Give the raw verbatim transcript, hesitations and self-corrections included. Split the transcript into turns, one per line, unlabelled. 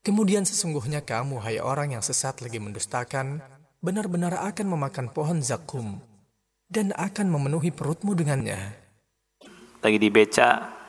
Kemudian sesungguhnya kamu, hai orang yang sesat lagi mendustakan, benar-benar akan memakan pohon zakum dan akan memenuhi perutmu dengannya.
Lagi di beca,